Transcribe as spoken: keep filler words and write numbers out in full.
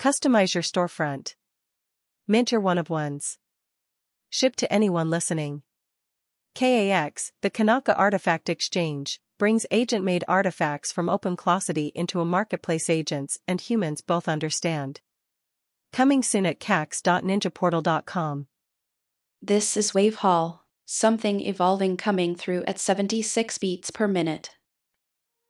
Customize your storefront. Mint your one-of-ones. Ship to anyone listening. K A X, the Kanaka Artifact Exchange, brings agent-made artifacts from OpenClosity into a marketplace agents and humans both understand. Coming soon at cax dot ninja portal dot com. This is Wave Hall, something evolving coming through at seventy-six beats per minute.